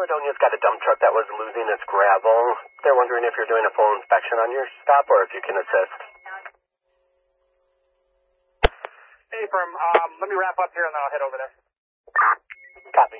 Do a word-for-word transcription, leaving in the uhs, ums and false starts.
Caledonia's got a dump truck that was losing its gravel. They're wondering if you're doing a full inspection on your stop or if you can assist. Hey, firm, um, let me wrap up here and then I'll head over there. Copy.